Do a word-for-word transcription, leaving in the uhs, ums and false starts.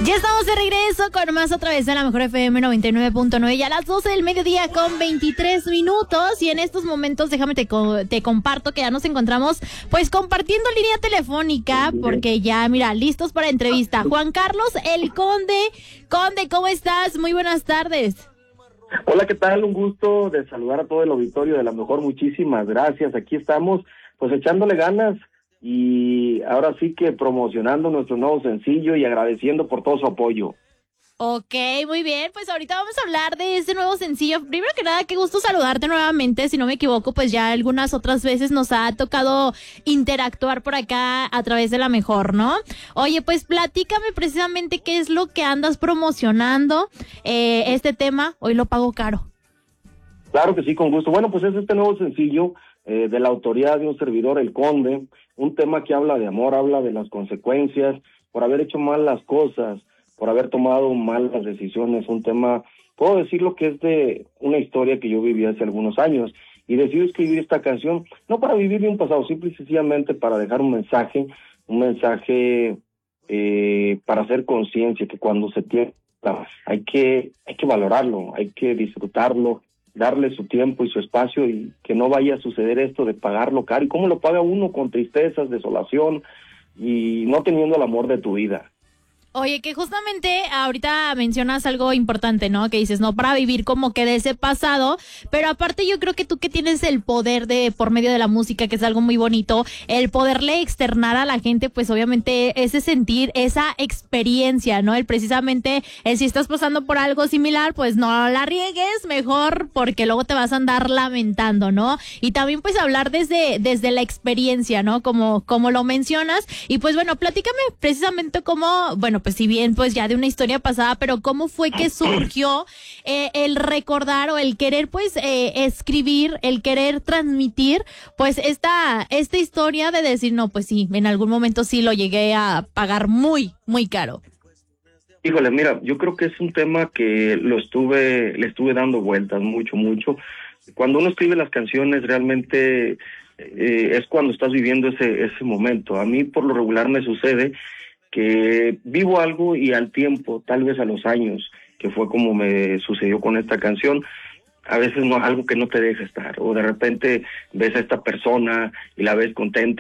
Ya estamos de regreso con más otra vez de la Mejor F M noventa y nueve punto nueve, ya a las doce del mediodía con veintitrés minutos, y en estos momentos déjame te, co- te comparto que ya nos encontramos pues compartiendo línea telefónica, porque ya mira, listos para entrevista. Juan Carlos El Conde. Conde, ¿cómo estás? Muy buenas tardes. Hola, ¿qué tal? Un gusto de saludar a todo el auditorio de La Mejor, muchísimas gracias. Aquí estamos pues echándole ganas y ahora sí que promocionando nuestro nuevo sencillo y agradeciendo por todo su apoyo. Ok, muy bien, pues ahorita vamos a hablar de este nuevo sencillo. Primero que nada, qué gusto saludarte nuevamente. Si no me equivoco, pues ya algunas otras veces nos ha tocado interactuar por acá a través de La Mejor, ¿no? Oye, pues platícame precisamente qué es lo que andas promocionando, eh, este tema. Hoy lo pago caro. Claro que sí, con gusto. Bueno, pues es este nuevo sencillo eh, de la autoría de un servidor, El Conde, un tema que habla de amor, habla de las consecuencias por haber hecho mal las cosas, por haber tomado malas decisiones, un tema, puedo decirlo que es de una historia que yo viví hace algunos años, y decidí escribir esta canción, no para vivir de un pasado, simple y sencillamente para dejar un mensaje, un mensaje eh, para hacer conciencia, que cuando se tiene, hay que, hay que valorarlo, hay que disfrutarlo, darle su tiempo y su espacio, y que no vaya a suceder esto de pagarlo caro. ¿Y cómo lo paga uno? Con tristezas, desolación, y no teniendo el amor de tu vida. Oye, que justamente ahorita mencionas algo importante, ¿no? Que dices, no para vivir como que de ese pasado, pero aparte yo creo que tú que tienes el poder de, por medio de la música, que es algo muy bonito, el poderle externar a la gente, pues obviamente ese sentir, esa experiencia, ¿no? El precisamente, el si estás pasando por algo similar, pues no la riegues, mejor, porque luego te vas a andar lamentando, ¿no? Y también pues hablar desde, desde la experiencia, ¿no? Como, como lo mencionas, y pues bueno, platícame precisamente cómo, bueno, pues si bien pues ya de una historia pasada, pero cómo fue que surgió eh, el recordar o el querer pues eh, escribir, el querer transmitir pues esta, esta historia de decir, no, pues sí, en algún momento sí lo llegué a pagar muy, muy caro. Híjole, mira, yo creo que es un tema que lo estuve, le estuve dando vueltas mucho, mucho. Cuando uno escribe las canciones, realmente eh, es cuando estás viviendo ese, ese momento. A mí por lo regular me sucede que vivo algo y al tiempo, tal vez a los años, que fue como me sucedió con esta canción, a veces no algo que no te deja estar, o de repente ves a esta persona y la ves contenta